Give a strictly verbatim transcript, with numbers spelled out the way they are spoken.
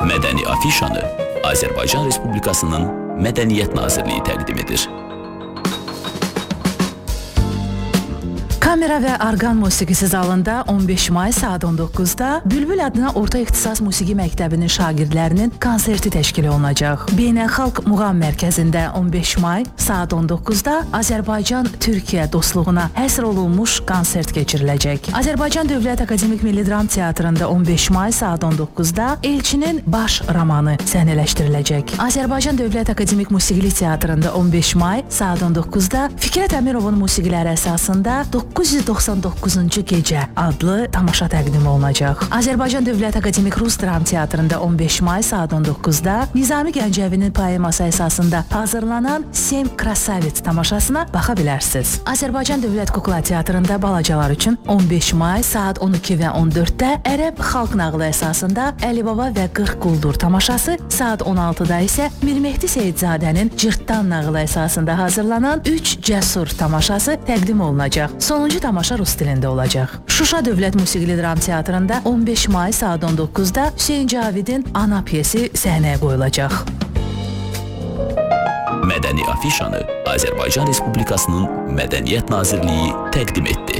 Mədəni afişanı Azərbaycan Respublikasının Mədəniyyət Nazirliyi təqdim edir. Kamera və orqan musiqisi zalında on beş may saat on doqquzda Bülbül adına Orta İxtisas Musiqi Məktəbinin şagirdlərinin konserti təşkil olunacaq. Beynəlxalq Muğam Mərkəzində on beş may saat on doqquzda Azərbaycan-Türkiyə dostluğuna həsr olunmuş konsert keçiriləcək. Azərbaycan Dövlət Akademik Milli Dram Teatrında on beş may saat on doqquzda Elçinin Baş romanı səhnələşdiriləcək. Azərbaycan Dövlət Akademik Musiqili Teatrında on beş may saat on doqquzda Fikrət Əmirovun musiqiləri əsasında doqquz yüz doxsan doqquzuncu gecə adlı tamaşa təqdim olunacaq. Azərbaycan Dövlət Akademik Rus Dram Teatrında on beş may saat on doqquzda Nizami Gəncəvinin poeması əsasında hazırlanan Sem Krasavits tamaşasına baxa bilərsiniz. Azərbaycan Dövlət Kukla Teatrında balacalar üçün on beş may saat on iki və on dörddə Ərəb xalq nağılı əsasında Əli Baba və qırx quldur tamaşası, saat on altıda isə Mirmehdi Seyidzadənin Cırtdan nağılı əsasında hazırlanan üç cəsur tamaşası təqdim olunacaq. Sonuncu tamaşa rus dilində olacaq. Şuşa Dövlət Musiqili Dram Teatrında on beş may saat on doqquzda Hüseyn Cavidin Ana piyesi səhnəyə qoyulacaq. Mədəni afişanı Azərbaycan Respublikasının Mədəniyyət Nazirliyi təqdim etdi.